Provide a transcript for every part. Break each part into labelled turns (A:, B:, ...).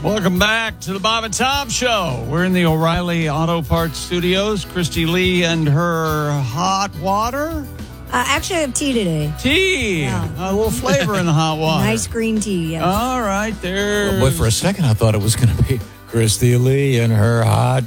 A: Welcome back to the Bob and Tom Show. We're in the O'Reilly Auto Parts Studios. Christy Lee and her hot water.
B: Actually, I have tea today.
A: Tea.
B: Yeah.
A: A little flavor in the hot water.
B: Nice green tea, yes.
A: All right, there.
C: Well, boy, for a second, I thought it was going to be Christy Lee and her hot.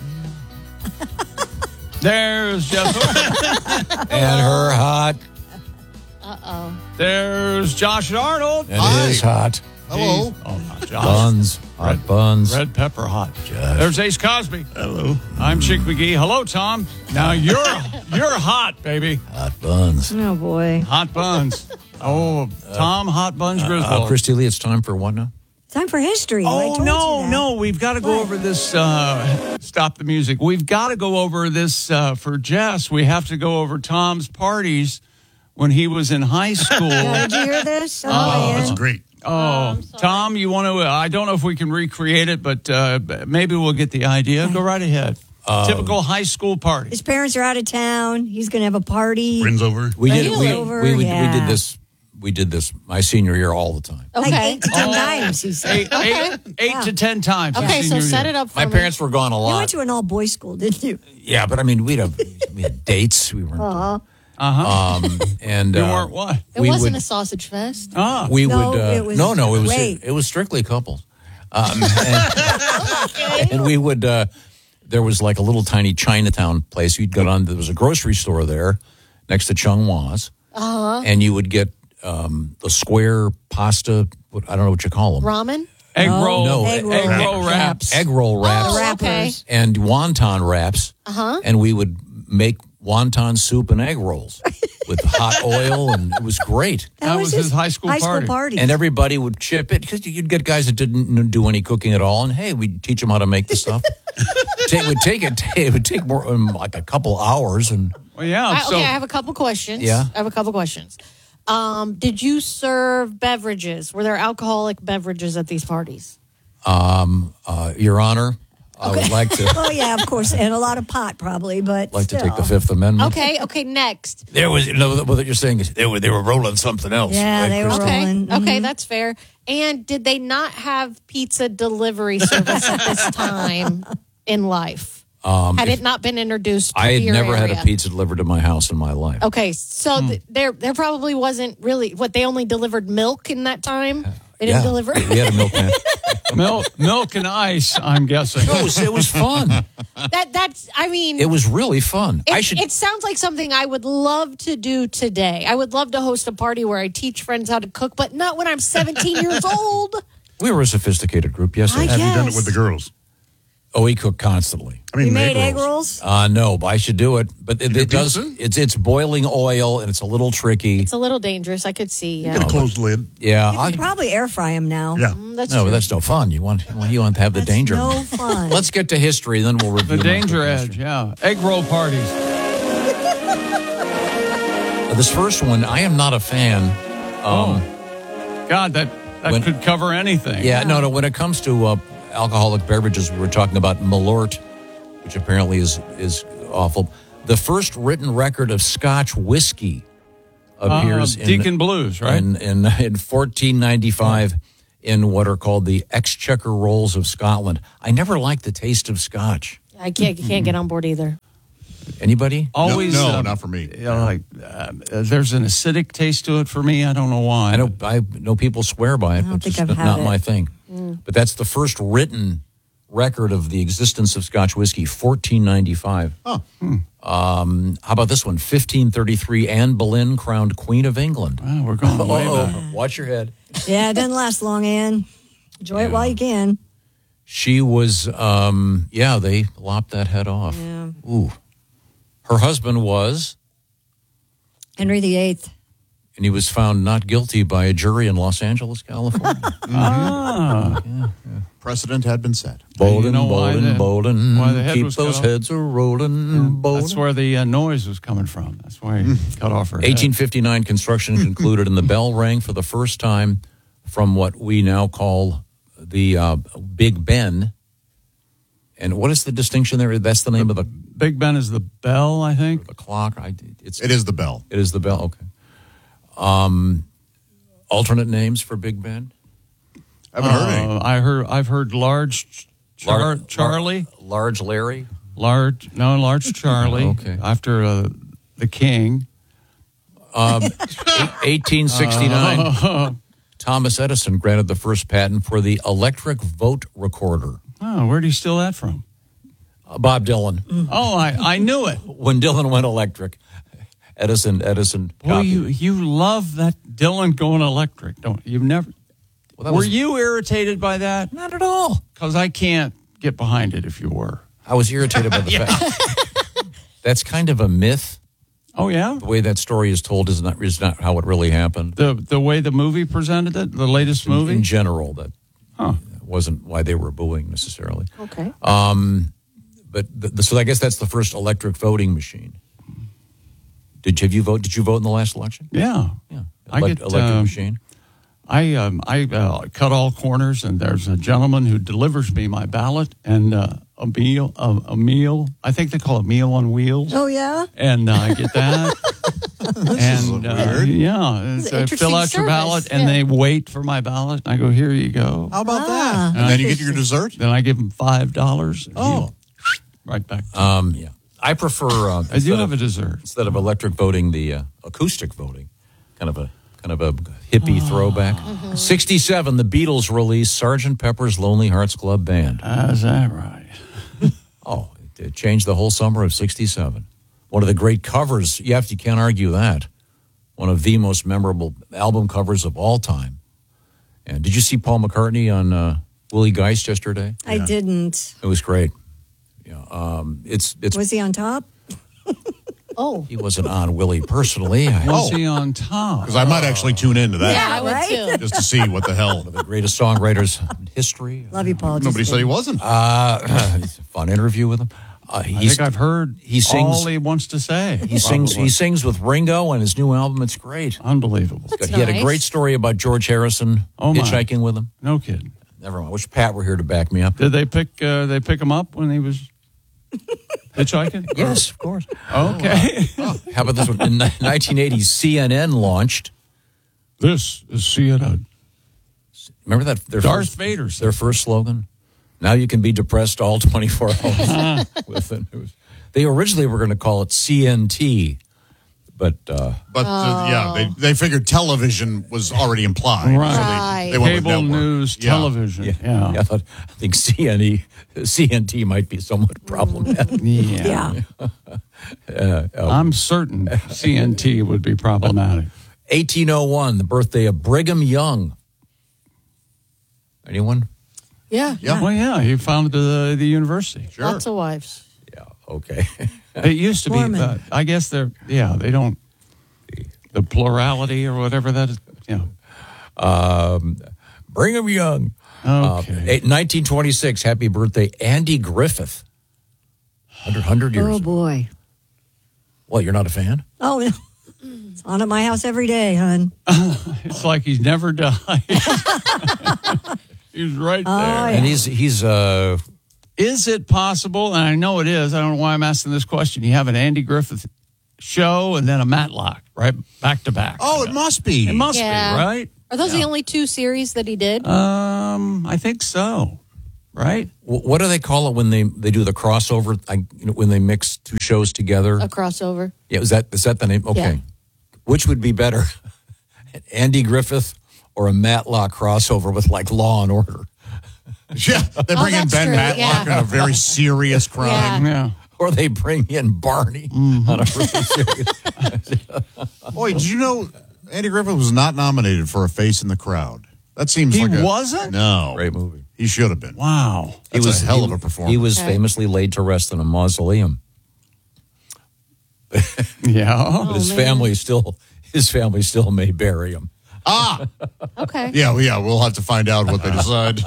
A: There's Jeff.
C: And her hot.
D: Uh-oh.
A: There's Josh Arnold.
C: And his hot.
E: Hello.
A: Oh, not Josh.
C: Buns. Hot buns.
A: Red pepper hot.
C: Josh.
A: There's Ace Cosby. Hello. I'm Chick McGee. Hello, Tom. Now you're hot, baby.
C: Hot buns.
B: Oh, boy.
A: Hot buns. Oh, Tom, hot buns Griswold.
C: Christy Lee, it's time for what now?
B: Time for history. I
A: Oh,
B: told you that.
A: no. We've got to go
B: What?
A: over this. Stop the music. We've got to go over this for Jess. We have to go over Tom's parties when he was in high school.
B: Yeah, did you hear this?
E: Oh,
B: man.
E: that's great.
A: Oh, Tom, you want to? I don't know if we can recreate it, but maybe we'll get the idea. Go right ahead. Typical high school party.
B: His parents are out of town. He's going to have a party.
E: Friends over.
C: We did.
B: Friends over,
C: We
B: yeah.
C: did this. We did this my senior year all the time.
B: Like
D: Okay.
B: 8 to 10 times, he said.
A: Eight to 10 times.
D: Okay, so set it up for
C: My
D: me.
C: parents were gone a
B: You
C: lot.
B: went to an all-boys school, didn't you?
C: Yeah, but I mean, we had dates. We weren't. And
A: You weren't what?
D: It
C: we
D: wasn't
C: would-
D: a sausage fest.
A: Ah,
C: We
B: No,
C: would.
B: it was great.
C: It was strictly couples. And we would. There was like a little tiny Chinatown place. You'd go on. There was a grocery store there next to Chung Wa's, and you would get the square pasta. I don't know what you call them.
D: Ramen?
A: egg roll.
C: No,
A: egg roll wraps.
C: Egg roll wraps.
D: Oh,
B: Wrappers.
D: okay.
C: And wonton wraps. And we would make wonton soup and egg rolls with hot oil, and it was great.
A: That was his high school party.
C: And everybody would chip it because you'd get guys that didn't do any cooking at all, and hey, we'd teach them how to make the stuff. It would take more like a couple hours, and
A: Well, yeah.
D: I
A: So
D: have a couple questions.
C: Yeah.
D: I have a couple questions. Did you serve beverages? Were there alcoholic beverages at these parties?
C: Your Honor, I would like to
B: Oh, yeah, of course. And a lot of pot, probably, but
C: to
B: still.
C: take the Fifth Amendment.
D: Okay, next.
C: There was what you're saying is they were rolling something else.
B: Yeah,
C: right,
B: they were
C: Christy?
D: Okay,
B: rolling.
D: okay, that's fair. And did they not have pizza delivery service at this time in life? Had it not been introduced to
C: I had
D: your
C: never
D: area?
C: had a pizza delivered to my house in my life.
D: Okay, so there probably wasn't really what they only delivered milk in that time. They didn't deliver.
C: We had a milkman.
A: milk and ice, I'm guessing.
C: It was fun.
D: That's. I mean,
C: It was really fun.
D: It sounds like something I would love to do today. I would love to host a party where I teach friends how to cook, but not when I'm 17 years old.
C: We were a sophisticated group. Yes,
D: I
C: sir.
E: Have you done it
D: Yes.
E: with the girls?
C: Oh, we cook constantly.
E: I mean,
B: You made egg rolls?
C: No, but I should do it. But it does.
E: pizza?
C: It's boiling oil, and it's a little tricky.
D: It's a little dangerous. I could see.
E: Get
D: Yeah,
E: a closed lid.
C: Yeah.
B: You could probably air fry them now.
E: Yeah.
D: that's
C: No,
D: true.
C: but that's no fun. You want to have the
B: That's
C: danger.
B: no fun.
C: Let's get to history, then we'll review
A: The
C: my
A: danger
C: cooking
A: edge,
C: history.
A: yeah. Egg roll parties.
C: This first one, I am not a fan.
A: God, that
C: When-
A: could cover anything.
C: Yeah, no. When it comes to alcoholic beverages, we were talking about Malort, which apparently is awful. The first written record of Scotch whiskey appears
A: Deacon Blues, right?
C: in 1495 in what are called the Exchequer Rolls of Scotland. I never liked the taste of Scotch.
D: I can't get on board either.
C: Anybody?
A: Always.
E: No, not for me.
A: You know, there's an acidic taste to it for me. I don't know why.
C: I know people swear by it,
B: don't
C: but
B: think
C: it's
B: I've had
C: not
B: it.
C: my thing. But that's the first written record of the existence of Scotch whiskey, 1495.
E: Oh.
C: How about this one? 1533, Anne Boleyn crowned Queen of England.
A: Wow, we're going way back.
C: Watch your head.
B: Yeah, it doesn't last long, Ann. Enjoy it while you can.
C: She was, they lopped that head off.
B: Yeah.
C: Ooh. Her husband was,
B: Henry VIII.
C: and he was found not guilty by a jury in Los Angeles, California.
E: Precedent had been set.
C: Bolden,
A: You know why
C: Bolden,
A: why the head
C: keep
A: was
C: those
A: cut off?
C: heads a rolling, Bolden.
A: That's where the noise was coming from. That's why he cut off her head.
C: 1859 construction concluded, and the bell rang for the first time from what we now call the Big Ben. And what is the distinction there? That's the name of the
A: Big Ben is the bell, I think.
C: clock.
E: It is the bell.
C: It is the bell. Okay. Alternate names for Big Ben.
E: I haven't heard any.
A: I've heard large Charlie.
C: Large Larry.
A: Large Charlie.
C: Okay.
A: After the King.
C: 1869. Thomas Edison granted the first patent for the electric vote recorder.
A: Oh, where'd he steal that from?
C: Bob Dylan.
A: Oh, I knew it.
C: When Dylan went electric, Edison.
A: Boy, you love that Dylan going electric, don't you? You've never. Were you irritated by that?
C: Not at all.
A: Because I can't get behind it if you were.
C: I was irritated by the fact that's kind of a myth.
A: Oh yeah,
C: The way that story is told is not how it really happened.
A: the way the movie presented it, the latest movie
C: In general, that
A: Huh.
C: wasn't why they were booing necessarily.
D: Okay.
C: So I guess that's the first electric voting machine. Did you vote? Did you vote in the last election?
A: Yeah.
C: Yeah,
A: I get,
C: electric machine.
A: I cut all corners, and there's a gentleman who delivers me my ballot and a meal. I think they call it Meal on Wheels.
B: Oh, yeah?
A: And I get that. And
E: weird.
A: yeah,
D: It's
A: so
D: an
A: I
D: interesting
A: fill out your
D: service,
A: ballot, and
D: yeah.
A: they wait for my ballot. And I go, here you go.
E: How about that? And then you get your dessert?
A: Then I give them $5.
E: Oh.
A: Right back.
C: Yeah, I prefer.
A: I do have a dessert.
C: Instead of electric voting, the acoustic voting, kind of a hippie throwback. 67, the Beatles released Sgt. Pepper's Lonely Hearts Club Band.
A: Is that right?
C: Oh, it changed the whole summer of 67. One of the great covers. You can't argue that. One of the most memorable album covers of all time. And did you see Paul McCartney on Willie Geist yesterday?
B: I didn't.
C: It was great. Yeah, it's.
B: Was he on top?
D: Oh.
C: He wasn't on Willie personally.
A: Was he on top?
E: Because I might actually tune into that
D: Yeah, I would
B: right?
D: too.
E: just to see what the hell.
C: The greatest songwriters in history.
B: Love you, Paul.
E: Nobody
B: Just
E: said he
B: kidding.
E: wasn't.
C: It's a fun interview with him.
A: I think I've heard
C: he sings-
A: all he wants to say.
C: He sings with Ringo on his new album. It's great.
A: Unbelievable.
D: That's
C: He had a
D: nice.
C: great story about George Harrison
A: Oh, my.
C: hitchhiking with him.
A: No kidding.
C: Never mind. I wish Pat were here to back me up.
A: Did they pick him up when he was hitchhiking?
C: Yes, of course.
A: Okay.
C: How about this one? In 1980, CNN launched.
A: This is CNN.
C: Remember that?
A: Darth Vader said
C: Their first slogan? Now you can be depressed all 24 hours with the news. They originally were going to call it CNT, but
E: Yeah, they figured television was already implied.
A: Right.
E: So
D: Right.
E: they went with
A: Cable
E: network.
A: news,
E: Yeah.
A: television. Yeah.
C: I think CNT might be somewhat problematic.
A: Yeah. I'm certain CNT would be problematic.
C: 1801, the birthday of Brigham Young. Anyone?
D: Yeah.
E: Yeah.
A: Well, yeah, he founded the university.
E: Sure.
D: Lots of wives.
C: Yeah, okay.
A: It used to be,
B: Mormon.
A: I guess they don't, the plurality or whatever that is,
C: Brigham Young.
A: Okay.
C: 1926, happy birthday, Andy Griffith. 100 years.
B: Oh, boy.
C: Well, you're not a fan?
B: Oh, no. It's on at my house every day, hon.
A: It's like he's never died. He's right there.
B: yeah.
C: And he's
A: Is it possible, and I know it is, I don't know why I'm asking this question, you have an Andy Griffith show and then a Matlock, right? Back to back.
E: Oh, it must be.
A: It must
D: Yeah.
A: be, right?
D: Are those the only two series that he did?
A: I think so. Right?
C: what do they call it when they do the crossover? When they mix two shows together?
D: A crossover.
C: Yeah, is that the name? Okay.
D: Yeah.
C: Which would be better, Andy Griffith or a Matlock crossover with like Law and Order?
E: Yeah, they bring in
D: that's
E: Ben
D: true,
E: Matlock
D: yeah.
E: on a very serious crime.
A: Yeah.
C: Or they bring in Barney on a really serious.
E: Boy, did you know Andy Griffith was not nominated for A Face in the Crowd? That seems
A: He
E: like a...
A: wasn't?
E: No.
C: Great movie.
E: He should have been.
A: Wow.
E: That's a hell of a performance.
C: He was
D: Okay.
C: famously laid to rest in a mausoleum.
A: Yeah.
C: But his family still may bury him.
D: Okay.
E: Yeah, we'll have to find out what they decide.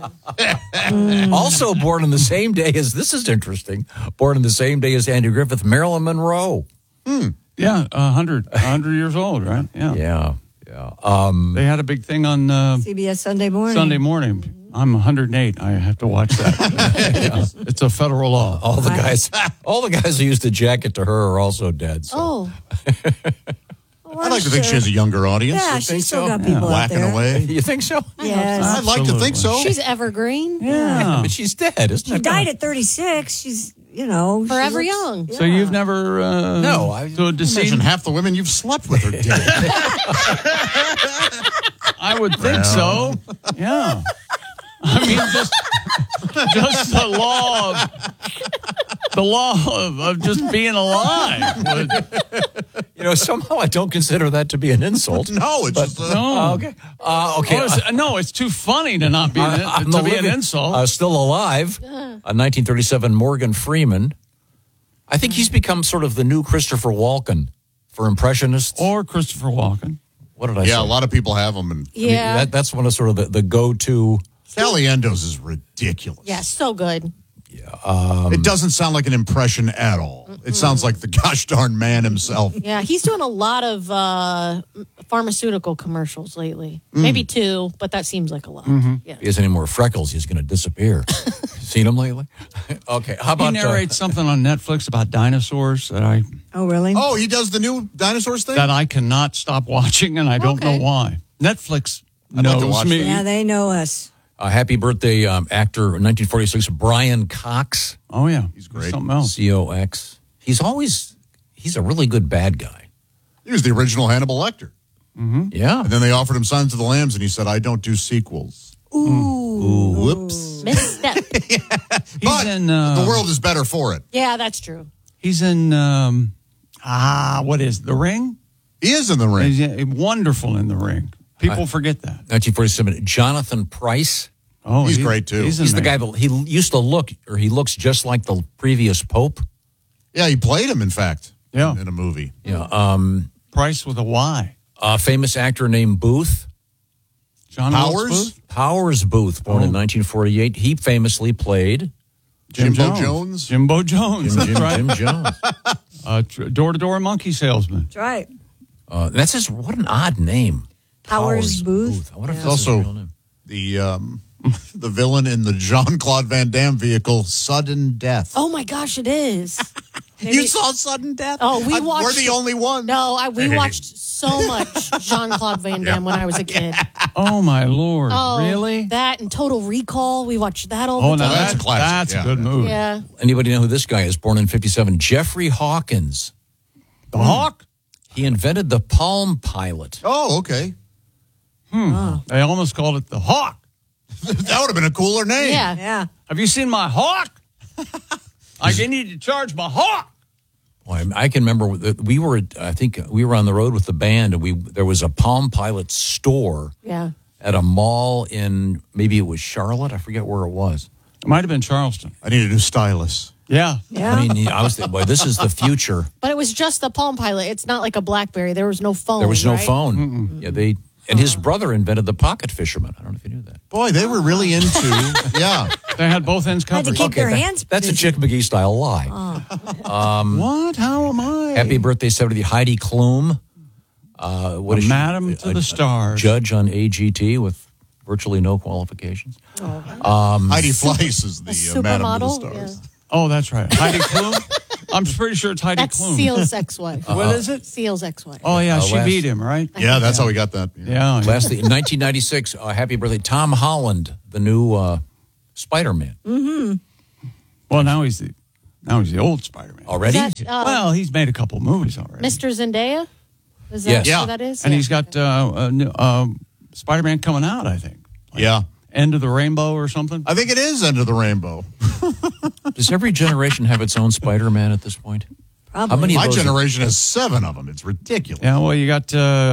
C: Also born in the same day as, this is interesting, born in the same day as Andy Griffith, Marilyn Monroe.
A: Yeah, 100 years old, right? Yeah.
C: Yeah.
A: They had a big thing on
B: CBS Sunday morning.
A: Sunday morning. I'm 108. I have to watch that. Yeah. It's a federal law.
C: All the guys who used to jacket to her are also dead. So.
D: Oh,
B: Oh,
E: I like to think she has a younger audience.
B: Yeah,
E: You
B: she's
E: think
B: still
E: so?
B: got people out
E: Whacking
B: there.
E: away.
C: You think so?
B: Yes.
E: I'd like to think so.
D: She's evergreen.
A: Yeah.
C: But she's dead, isn't
B: She
C: it?
B: died at 36. She's, she
D: Forever
B: looks-
D: young.
A: So you've never
C: No, I-
A: so deceased?
E: Imagine half the women you've slept with are dead.
A: I would think so. Yeah. I mean, just the law of just being alive.
C: Somehow I don't consider that to be an insult.
E: No, it's just
A: No.
C: Okay. Okay.
A: No, it's too funny to not be
C: I'm
A: to be an
C: living-
A: insult.
C: Still alive. 1937, Morgan Freeman. I think he's become sort of the new Christopher Walken for impressionists.
A: Or Christopher Walken.
C: What did I say?
E: a lot of people have them. And
D: Yeah.
C: That's one of sort of the go-to.
E: Caliendo's is ridiculous.
D: Yeah, so good.
E: It doesn't sound like an impression at all. It sounds like the gosh darn man himself.
D: Yeah, he's doing a lot of pharmaceutical commercials lately. Maybe 2, but that seems like a lot. Yeah.
C: If he has any more freckles, he's going to disappear. Seen him lately? Okay. How
A: He
C: about
A: narrates something on Netflix about dinosaurs that I
B: Oh, really?
E: Oh, he does the new dinosaurs thing?
A: cannot stop watching, and I don't know
D: Okay.
A: why. Netflix
E: I'd like to
A: knows
E: watch
A: me.
B: Yeah, they know us.
C: happy birthday, actor, 1946, Brian Cox,
A: Oh yeah,
E: He's great.
A: Something else.
C: COX. He's a really good bad guy.
E: He was the original Hannibal Lecter.
C: Yeah.
E: And then they offered him Silence of the Lambs, and he said, I don't do sequels.
B: Ooh.
E: Whoops.
D: Misstep.
E: But
A: in,
E: the world is better for it.
D: Yeah, that's true.
A: He's in what is The Ring?
E: He is in the ring.
A: He's wonderful in The Ring. People forget that.
C: 1947, Jonathan Pryce.
A: Oh,
E: He's great, too.
C: He's the guy that he used to he looks just like the previous Pope.
E: Yeah, he played him, in fact,
A: Yeah.
E: in a movie.
C: Yeah.
A: Price with a Y.
C: A famous actor named Booth.
A: John
E: Powers?
A: Wilkes Booth?
C: Powers Booth, born in 1948. He famously played
E: Jimbo Jones.
A: Jimbo Jones. That's right.
C: Jim Jones.
A: Door-to-door monkey salesman.
B: That's right.
C: That's just, what an odd name.
B: Powers Booth.
C: I wonder if
B: Yeah.
C: that's his
E: Also-
C: real name.
E: The villain in the Jean-Claude Van Damme vehicle, Sudden Death.
D: Oh my gosh, it is.
E: You saw Sudden Death?
D: Oh, we watched-
E: We're the only one.
D: No, we watched so much Jean-Claude Van Damme when I was a kid.
A: Oh, my Lord.
D: Oh,
A: Really?
D: That and Total Recall. We watched that all
A: Oh,
D: the
A: now
D: time.
E: that's a classic.
A: that's
E: Yeah.
A: a good movie.
D: Yeah.
C: Anybody know who this guy is? Born in 57. Jeffrey Hawkins.
A: The Hawk?
C: He invented the Palm Pilot.
E: Oh, okay.
A: They almost called it the Hawk.
E: That would have been a cooler name.
D: Yeah.
B: Yeah.
A: Have you seen my Hawk? I need to charge my Hawk.
C: Well, I can remember that we were on the road with the band, and there was a Palm Pilot store
D: Yeah.
C: at a mall in, maybe it was Charlotte. I forget where it was.
A: It might have been Charleston.
E: I need a new stylus.
A: Yeah.
B: Yeah.
C: I mean, I was thinking, boy, this is the future.
D: But it was just the Palm Pilot. It's not like a BlackBerry. There was no phone.
C: There was no
D: right?
C: phone. Yeah, and his brother invented the pocket fisherman. I don't know if you knew that.
E: Boy, they were really into, yeah.
A: They had both ends
B: Had to
A: covered.
B: keep their hands
C: That's a
B: busy.
C: Chick McGee style lie.
A: What? How am I?
C: Happy birthday, 70, Heidi Klum. What is she?
A: Madam to the stars.
C: Judge on AGT with virtually no qualifications.
E: Heidi Fleiss is the Madam of the
D: Supermodel.
E: Stars.
A: Oh, that's right. Heidi Klum? I'm pretty sure it's Heidi
D: That's
A: Klum.
D: Seal's ex-wife.
A: What is it?
D: Seal's ex-wife.
A: Oh, yeah. She
C: last-
A: beat him, right?
E: Yeah, that's how we got that.
A: Yeah.
C: Lastly, in 1996, happy birthday, Tom Holland, the new Spider-Man.
A: Well, now he's the old Spider-Man.
C: Already?
D: Is that,
A: Well, he's made a couple movies already.
D: Mr. Zendaya? Is that
C: Yes.
D: who
E: Yeah.
D: that is?
A: And
D: Yeah.
A: he's got Spider-Man coming out, I think.
E: Yeah.
A: End of the Rainbow or something.
E: I think it is End of the Rainbow.
C: Does every generation have its own Spider-Man at this point?
B: Probably.
C: How many of
E: My
C: those
E: generation has 7 of them. It's ridiculous.
A: Yeah, well, you got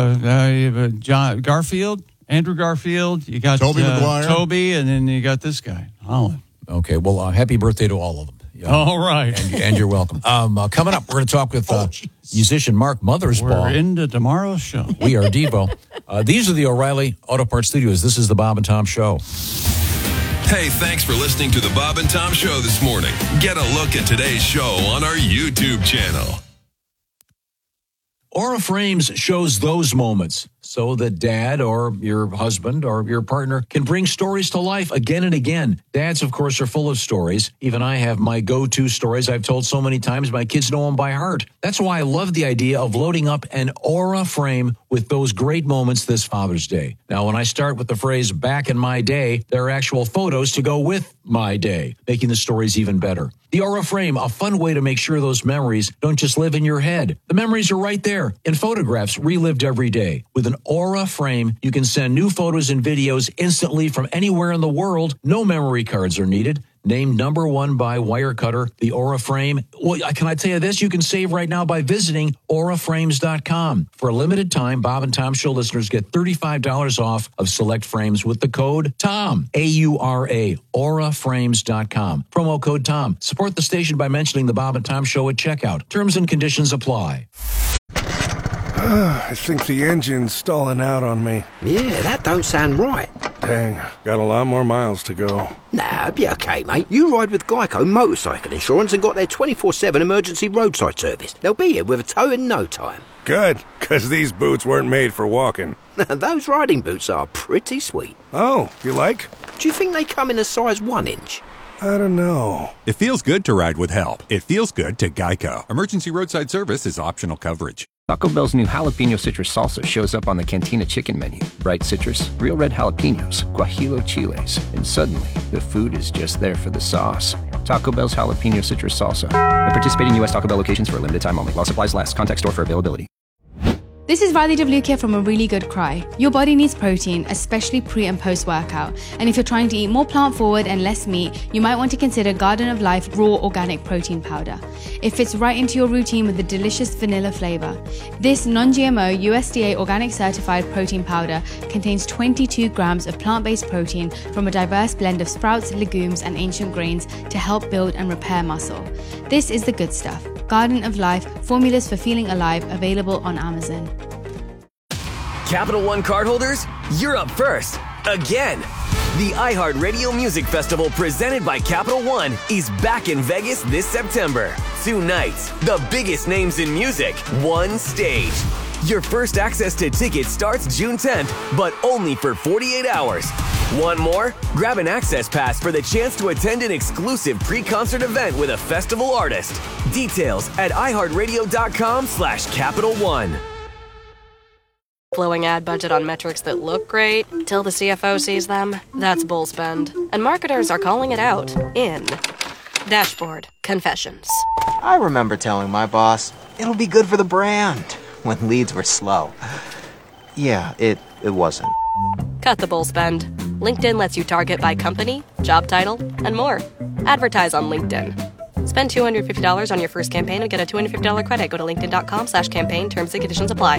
A: John Garfield, Andrew Garfield. You got
E: Tobey Maguire.
A: Toby, and then you got this guy, Holland.
C: Okay, well, happy birthday to all of them. Yeah.
A: All right.
C: And you're welcome. Coming up, we're going to talk with musician Mark
A: We're
C: Mothersbaugh.
A: into tomorrow's show.
C: We are Devo. These are the O'Reilly Auto Parts Studios. This is the Bob and Tom Show.
F: Hey, thanks for listening to the Bob and Tom Show this morning. Get a look at today's show on our YouTube channel.
C: Aura Frames shows those moments. so that dad or your husband or your partner can bring stories to life again and again. Dads, of course, are full of stories. Even I have my go-to stories I've told so many times my kids know them by heart. That's why I love the idea of loading up an Aura frame with those great moments this Father's Day. Now, when I start with the phrase back in my day, there are actual photos to go with my day, making the stories even better. The Aura frame, a fun way to make sure those memories don't just live in your head. The memories are right there in photographs relived every day. With an Aura frame, you can send new photos and videos instantly from anywhere in the world. No memory cards are needed. Named #1 by Wirecutter, the Aura frame. Well, can I tell you this? You can save right now by visiting auraframes.com. For a limited time, Bob and Tom Show listeners get $35 off of select frames with the code TOM, AURA, auraframes.com. Promo code TOM. Support the station by mentioning the Bob and Tom Show at checkout. Terms and conditions apply.
G: I think the engine's stalling out on me.
H: Yeah, that don't sound right.
G: Dang, got a lot more miles to go.
H: Nah, be okay, mate. You ride with Geico Motorcycle Insurance and got their 24/7 emergency roadside service. They'll be here with a tow in no time.
G: Good, because these boots weren't made for walking.
H: Those riding boots are pretty sweet.
G: Oh, you like?
H: Do you think they come in a size 1 inch?
G: I don't know.
I: It feels good to ride with help. It feels good to Geico. Emergency roadside service is optional coverage.
J: Taco Bell's new jalapeno citrus salsa shows up on the Cantina chicken menu. Bright citrus, real red jalapenos, guajillo chiles, and suddenly the food is just there for the sauce. Taco Bell's jalapeno citrus salsa. At participating U.S. Taco Bell locations for a limited time only. While supplies last. Contact store for availability.
K: This is Riley Devlukia from A Really Good Cry. Your body needs protein, especially pre and post workout. And if you're trying to eat more plant forward and less meat, you might want to consider Garden of Life Raw Organic Protein Powder. It fits right into your routine with a delicious vanilla flavor. This non-GMO USDA organic certified protein powder contains 22 grams of plant-based protein from a diverse blend of sprouts, legumes, and ancient grains to help build and repair muscle. This is the good stuff. Garden of Life, formulas for feeling alive, available on Amazon.
L: Capital One cardholders, you're up first. Again. The iHeartRadio Music Festival presented by Capital One is back in Vegas this September. 2 nights, the biggest names in music, one stage. Your first access to tickets starts June 10th, but only for 48 hours. Want more? Grab an access pass for the chance to attend an exclusive pre-concert event with a festival artist. Details at iHeartRadio.com/Capital One.
M: Blowing ad budget on metrics that look great till the CFO sees them. That's bull spend. And marketers are calling it out in Dashboard Confessions.
N: I remember telling my boss, it'll be good for the brand, when leads were slow. Yeah, it wasn't.
M: Cut the bull spend. LinkedIn lets you target by company, job title, and more. Advertise on LinkedIn. Spend $250 on your first campaign and get a $250 credit. Go to linkedin.com/campaign. Terms and conditions apply.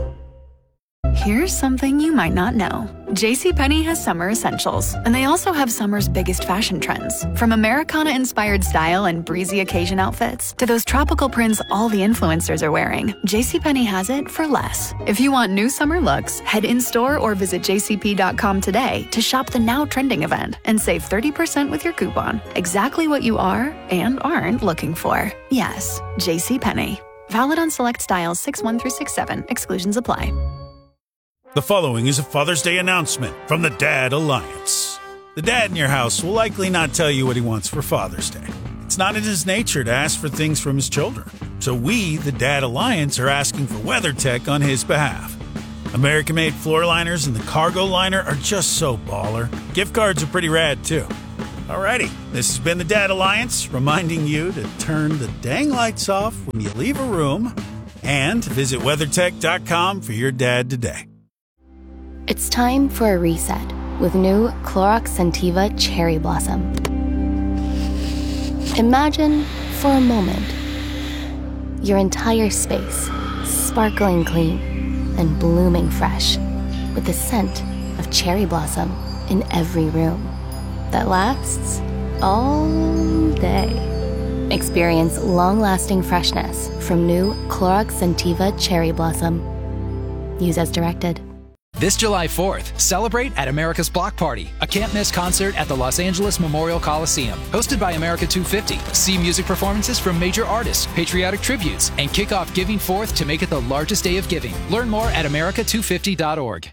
O: Here's something you might not know. JCPenney has summer essentials, and they also have summer's biggest fashion trends. From Americana-inspired style and breezy occasion outfits to those tropical prints all the influencers are wearing, JCPenney has it for less. If you want new summer looks, head in-store or visit jcp.com today to shop the now trending event and save 30% with your coupon. Exactly what you are and aren't looking for. Yes, JCPenney. Valid on select styles 6-1 through 6-7. Exclusions apply.
P: The following is a Father's Day announcement from the Dad Alliance. The dad in your house will likely not tell you what he wants for Father's Day. It's not in his nature to ask for things from his children. So we, the Dad Alliance, are asking for WeatherTech on his behalf. American-made floor liners and the cargo liner are just so baller. Gift cards are pretty rad, too. Alrighty, this has been the Dad Alliance, reminding you to turn the dang lights off when you leave a room and visit WeatherTech.com for your dad today.
Q: It's time for a reset with new Clorox Scentiva Cherry Blossom. Imagine, for a moment, your entire space sparkling clean and blooming fresh with the scent of cherry blossom in every room that lasts all day. Experience long-lasting freshness from new Clorox Scentiva Cherry Blossom. Use as directed.
R: This July 4th, celebrate at America's Block Party, a can't-miss concert at the Los Angeles Memorial Coliseum. Hosted by America 250, see music performances from major artists, patriotic tributes, and kick off Giving Forth to make it the largest day of giving. Learn more at america250.org.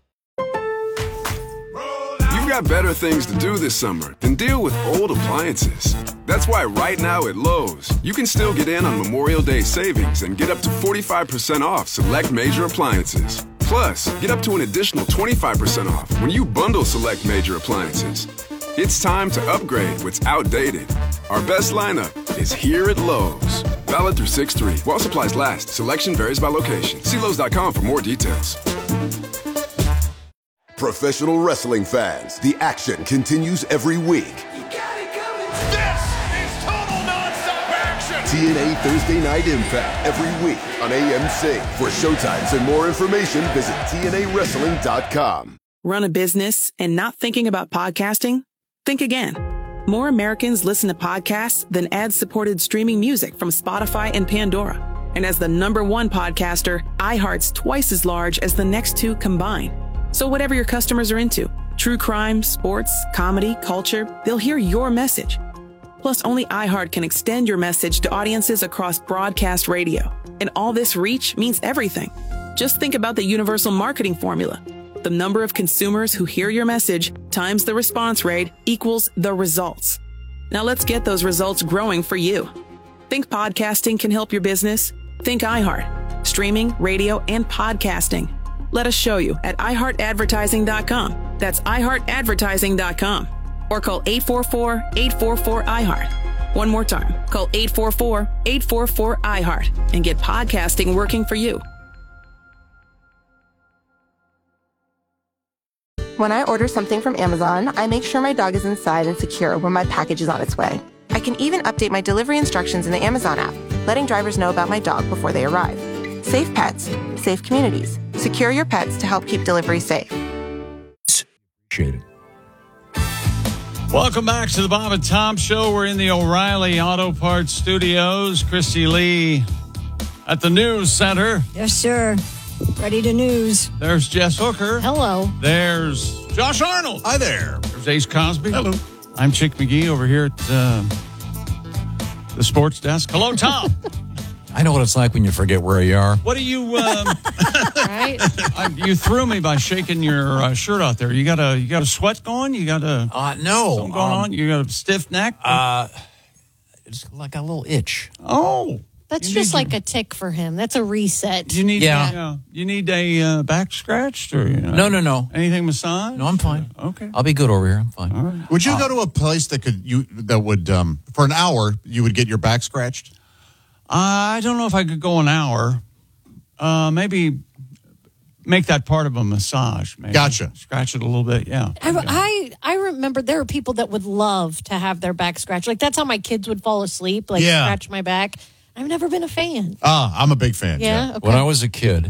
S: You've got better things to do this summer than deal with old appliances. That's why right now at Lowe's, you can still get in on Memorial Day savings and get up to 45% off select major appliances. Plus, get up to an additional 25% off when you bundle select major appliances. It's time to upgrade what's outdated. Our best lineup is here at Lowe's. Valid through 6/3. While supplies last. Selection varies by location. See Lowe's.com for more details.
T: Professional wrestling fans, the action continues every week.
U: This is total nonstop action!
T: TNA Thursday Night Impact every week on AMC. For showtimes and more information, visit TNAWrestling.com.
V: Run a business and not thinking about podcasting? Think again. More Americans listen to podcasts than ad-supported streaming music from Spotify and Pandora. And as the #1 podcaster, iHeart's twice as large as the next two combined. So whatever your customers are into, true crime, sports, comedy, culture, they'll hear your message. Plus, only iHeart can extend your message to audiences across broadcast radio. And all this reach means everything. Just think about the universal marketing formula. The number of consumers who hear your message times the response rate equals the results. Now let's get those results growing for you. Think podcasting can help your business? Think iHeart. Streaming, radio, and podcasting. Let us show you at iHeartAdvertising.com. That's iHeartAdvertising.com. Or call 844-844-iHeart. One more time. Call 844-844-iHeart and get podcasting working for you.
W: When I order something from Amazon, I make sure my dog is inside and secure when my package is on its way. I can even update my delivery instructions in the Amazon app, letting drivers know about my dog before they arrive. Safe pets, safe communities. Secure your pets to help keep delivery safe.
C: Appreciate it.
A: Welcome back to the Bob and Tom Show. We're in the O'Reilly Auto Parts Studios. Christy Lee at the News Center.
B: Yes, sir. Ready to news.
A: There's Jess Hooker.
D: Hello.
A: There's Josh Arnold.
E: Hi there.
A: There's Ace Cosby.
E: Hello.
A: I'm Chick McGee over here at the sports desk. Hello, Tom.
C: I know what it's like when you forget where you are.
A: What do you?
D: Right?
A: You threw me by shaking your shirt out there. You got a sweat going? You got a
C: no
A: something going on? You got a stiff neck?
C: It's like a little itch.
A: Oh,
D: That's just like a tick for him. That's a reset.
A: You need
C: Yeah.
A: You need a back scratched or
C: No.
A: anything massaged?
C: No, I'm fine.
A: Okay,
C: I'll be good over here. I'm fine.
A: all right.
E: Would you go to a place that would for an hour you would get your back scratched?
A: I don't know if I could go an hour. Maybe make that part of a massage. Maybe.
E: Gotcha.
A: Scratch it a little bit. Yeah.
D: I remember there are people that would love to have their back scratched. Like that's how my kids would fall asleep. Like
E: Yeah.
D: scratch my back. I've never been a fan.
E: I'm a big fan.
D: Yeah. Okay.
C: When I was a kid,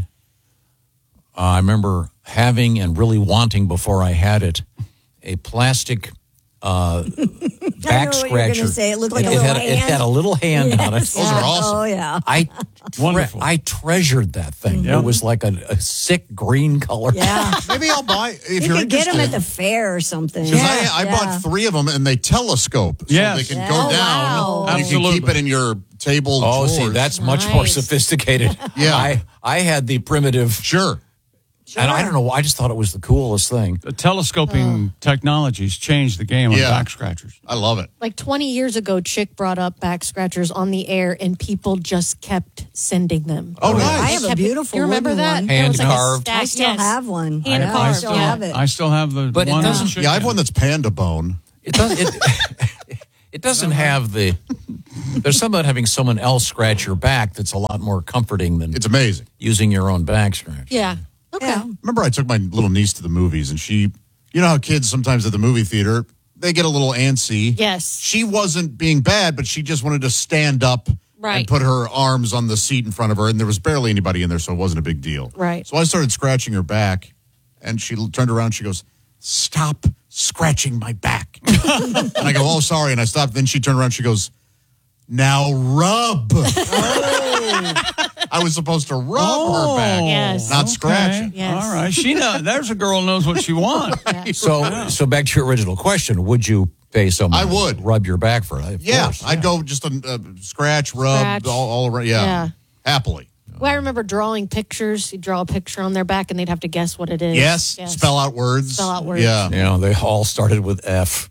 C: I remember having and really wanting before I had it a plastic back
B: I know what
C: scratcher.
B: you're gonna say. It looked like a little
C: It
B: hand.
C: had a little hand on it.
B: Yes. Those are awesome. Oh, yeah.
A: Wonderful.
C: I treasured that thing.
B: Mhm.
C: It was like a sick green color.
B: Yeah.
E: Maybe I'll buy if
B: You
E: you're
B: could get them at
E: interested.
B: the fair or something.
E: Because I bought 3 of them and they telescope, so
A: Yes.
E: they can
B: Yeah.
E: go
B: Oh,
E: down.
B: wow.
E: And you can keep it in your table.
C: Oh, see,
E: drawers.
C: that's much more sophisticated.
E: Yeah.
C: I had the primitive.
E: Sure.
C: And I don't know. I just thought it was the coolest thing.
A: The telescoping technologies changed the game on
E: Yeah.
A: back scratchers.
E: I love it.
D: Like 20 years ago, Chick brought up back scratchers on the air, and people just kept sending them.
E: Oh, nice.
B: I have a beautiful
D: You remember
B: wooden
D: that?
B: one.
D: It was like a
C: Hand-carved.
D: stack,
B: I still
D: yes.
B: have one.
D: Hand
B: Yeah, I
D: carved,
B: still
D: yeah.
B: have it.
A: I still have the
C: But it
A: one.
C: doesn't-
A: chicken.
E: Yeah, I have one that's panda bone.
C: It doesn't. It doesn't have the. There's something about having someone else scratch your back that's a lot more comforting than
E: It's amazing.
C: using your own back scratch.
D: Yeah. Okay.
B: Yeah.
E: Remember, I took my little niece to the movies, and you know how kids sometimes at the movie theater, they get a little antsy.
D: Yes.
E: She wasn't being bad, but she just wanted to stand up
D: Right.
E: and put her arms on the seat in front of her, and there was barely anybody in there, so it wasn't a big deal.
D: Right.
E: So I started scratching her back, and she turned around, she goes, "Stop scratching my back." And I go, "Oh, sorry," and I stopped. Then she turned around, she goes, "Now rub." I I was supposed to rub her back,
D: Yes.
E: not scratch it.
D: Yes.
A: All right. There's a girl who knows what she wants.
C: So back to your original question, would you pay someone
E: I would.
C: to rub your back for it? Of course,
E: I'd go just a scratch, rub,
D: Scratch.
E: all around. Yeah. Happily.
D: Well, I remember drawing pictures. You'd draw a picture on their back, and they'd have to guess what it is.
E: Yes. Spell out words.
D: Spell out words.
E: Yeah.
C: You know, they all started with F.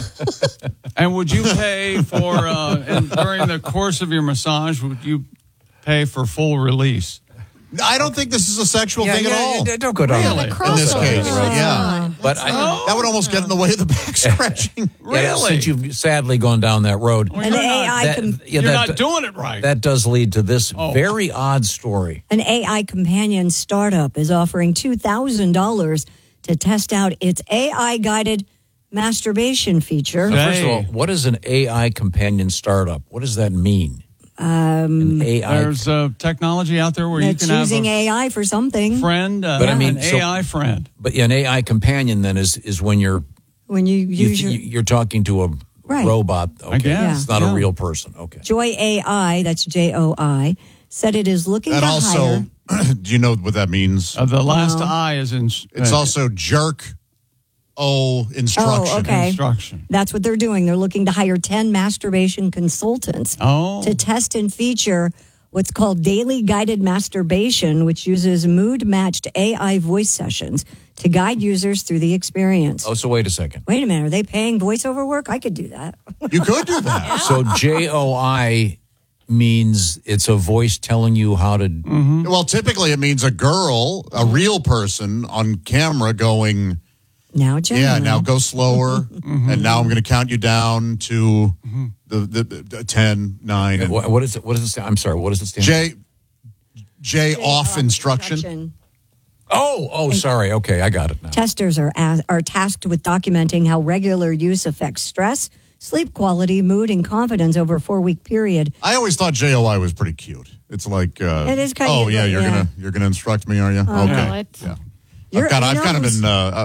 A: And would you pay for, and during the course of your massage, would you pay for full release?
E: I don't think this is a sexual thing at all.
C: Don't go down
E: Really? In this case, yeah.
C: But
E: that would almost get in the way of the back scratching.
C: Since you've sadly gone down that road.
B: An AI
A: You're not doing it right.
C: That does lead to this very odd story.
B: An AI companion startup is offering $2,000 to test out its AI-guided masturbation feature.
C: Now, first of all, what is an AI companion startup? What does that mean? An AI.
A: There's technology out there where you
B: That's
A: can have
B: using
A: a
B: AI for something.
A: friend,
C: But I mean,
A: an AI friend.
C: But an AI companion then is when you're
B: When you use your
C: you're talking to a
B: Right.
C: robot. Okay,
A: I guess,
C: it's not
A: yeah.
C: a real person. Okay.
B: Joy AI, that's JOI, said it is looking
E: And
B: to
E: also,
B: hire.
E: do you know what that means?
A: The last I is in.
E: It's also jerk. Instruction.
B: Oh, okay.
A: Instruction.
B: That's what they're doing. They're looking to hire 10 masturbation consultants to test and feature what's called daily guided masturbation, which uses mood-matched AI voice sessions to guide users through the experience.
C: Oh, so wait a second.
B: Wait a minute. Are they paying voiceover work? I could do that.
E: You could do that.
C: So JOI means it's a voice telling you how to.
E: Well, typically it means a girl, a real person on camera going,
B: Now, gentlemen.
E: now go slower, and now I'm going to count you down to the 10, 9. And
C: What is it? What does it stand? I'm sorry. What does it stand?
E: J off instruction.
C: Oh, sorry. Okay, I got it now.
B: Testers are tasked with documenting how regular use affects stress, sleep quality, mood, and confidence over a 4-week period.
E: I always thought JOI was pretty cute. It's like,
B: It is kind
E: oh
B: of-
E: yeah, you're
B: yeah.
E: gonna instruct me, are you?
B: Oh,
E: okay.
B: no,
E: Yeah. I've kind of been.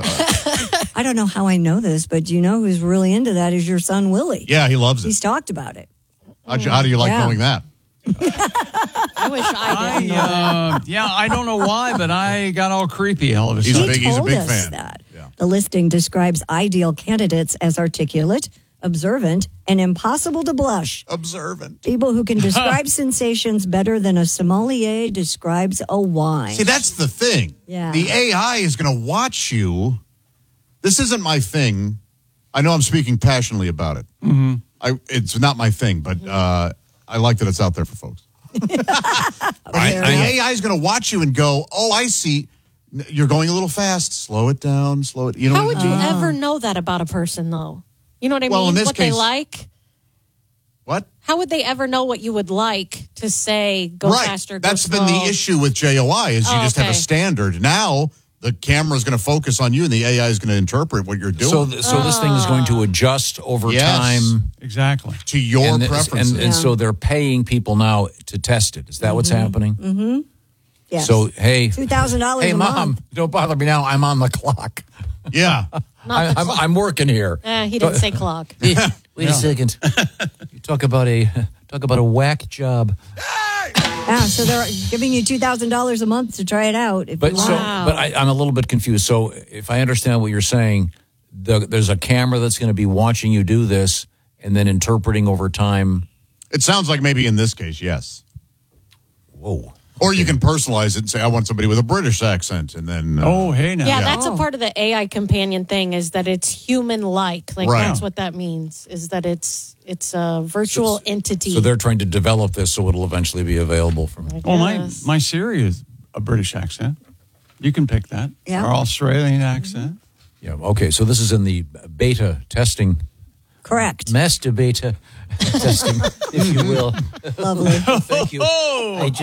B: I don't know how I know this, but you know who's really into that is your son, Willie.
E: Yeah, he loves it.
B: He's talked about it.
E: How do you like
B: Yeah.
E: knowing that?
D: I wish I did.
A: I don't know why, but I got all creepy all of a
E: He's
A: sudden.
E: he's a
B: told
E: big
B: us
E: fan.
B: that. The listing describes ideal candidates as articulate, observant, and impossible to blush.
E: Observant.
B: People who can describe sensations better than a sommelier describes a wine.
E: See, that's the thing.
B: Yeah.
E: The AI is going to watch you. This isn't my thing. I know I'm speaking passionately about it.
A: Mm-hmm.
E: It's not my thing, but I like that it's out there for folks. The AI is going to watch you and go, oh, I see. You're going a little fast. Slow it down. Slow it. You know.
D: How would you ever know that about a person, though? You know what I
E: Well,
D: mean?
E: in this
D: What they
E: case-
D: like?
E: What?
D: How would they ever know what you would like to say, go
E: Right.
D: faster, go
E: That's
D: slow?
E: been the issue with JOI is you just have a
D: okay.
E: standard. Now the camera is going to focus on you and the AI is going to interpret what you're doing.
C: So this thing is going to adjust over
E: Yes.
C: time.
A: Exactly.
E: To your
C: and
E: preferences.
C: And so they're paying people now to test it. Is that what's happening?
B: Mm-hmm. Yes.
C: So, hey.
B: $2,000
C: Hey,
B: a
C: Mom,
B: month.
C: don't bother me now. I'm on the clock.
E: Yeah.
C: I'm working here.
D: He didn't say clock.
C: Wait a second. You talk about a whack job.
B: Yeah, so they're giving you $2,000 a month to try it out. If
C: But
B: you
C: so,
B: want.
C: but I'm a little bit confused. So if I understand what you're saying, there's a camera that's going to be watching you do this and then interpreting over time.
E: It sounds like maybe in this case, yes.
C: Whoa.
E: Or you can personalize it and say, I want somebody with a British accent. And then.
A: Hey now.
D: Yeah, that's a part of the AI companion thing is that it's human-like. Like,
E: Right.
D: that's what that means, is that it's a virtual entity.
C: So they're trying to develop this so it'll eventually be available from.
A: Well, my Siri is a British accent. You can pick that.
B: Yeah.
A: Or Australian accent.
C: Yeah. Okay. So this is in the beta testing.
B: Correct.
C: Master beta testing, if you will.
B: Lovely.
C: Thank you. I